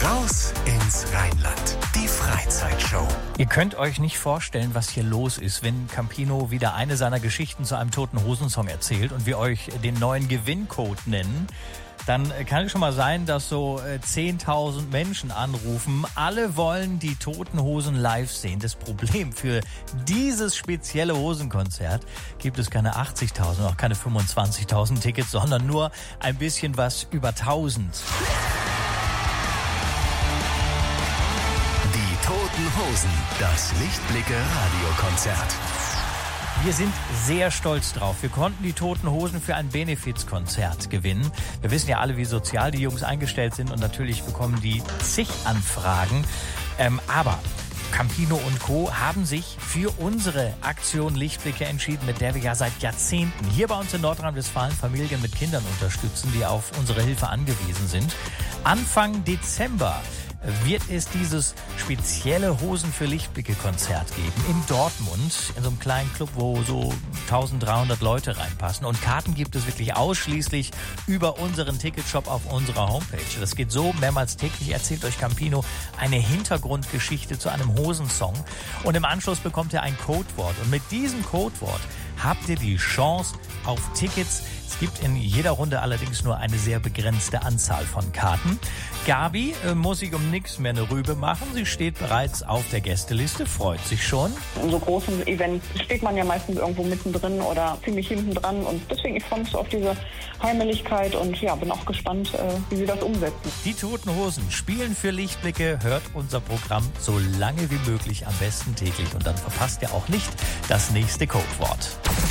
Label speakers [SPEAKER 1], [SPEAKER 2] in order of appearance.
[SPEAKER 1] Raus ins Rheinland. Die Freizeitshow.
[SPEAKER 2] Ihr könnt euch nicht vorstellen, was hier los ist, wenn Campino wieder eine seiner Geschichten zu einem Toten-Hosen-Song erzählt und wir euch den neuen Gewinncode nennen. Dann kann es schon mal sein, dass so 10.000 Menschen anrufen. Alle wollen die Toten Hosen live sehen. Das Problem für dieses spezielle Hosenkonzert gibt es keine 80.000, auch keine 25.000 Tickets, sondern nur ein bisschen was über 1.000.
[SPEAKER 1] Die Toten Hosen, das Lichtblicke-Radiokonzert.
[SPEAKER 2] Wir sind sehr stolz drauf. Wir konnten die Toten Hosen für ein Benefizkonzert gewinnen. Wir wissen ja alle, wie sozial die Jungs eingestellt sind und natürlich bekommen die zig Anfragen. Aber Campino und Co. haben sich für unsere Aktion Lichtblicke entschieden, mit der wir ja seit Jahrzehnten hier bei uns in Nordrhein-Westfalen Familien mit Kindern unterstützen, die auf unsere Hilfe angewiesen sind. Anfang Dezember wird es dieses spezielle Hosen für Lichtblicke-Konzert geben in Dortmund, in so einem kleinen Club, wo so 1300 Leute reinpassen. Und Karten gibt es wirklich ausschließlich über unseren Ticketshop auf unserer Homepage. Das geht so: mehrmals täglich erzählt euch Campino eine Hintergrundgeschichte zu einem Hosensong. Und im Anschluss bekommt ihr ein Codewort. Und mit diesem Codewort habt ihr die Chance auf Tickets. Es gibt in jeder Runde allerdings nur eine sehr begrenzte Anzahl von Karten. Gabi muss sich um nichts mehr eine Rübe machen. Sie steht bereits auf der Gästeliste, freut sich schon.
[SPEAKER 3] In so großen Events steht man ja meistens irgendwo mittendrin oder ziemlich hinten dran. Und deswegen, ich freue mich so auf diese Heimeligkeit und ja, bin auch gespannt, wie sie das umsetzen.
[SPEAKER 2] Die Toten Hosen spielen für Lichtblicke. Hört unser Programm so lange wie möglich, am besten täglich. Und dann verpasst ihr auch nicht das nächste Codewort.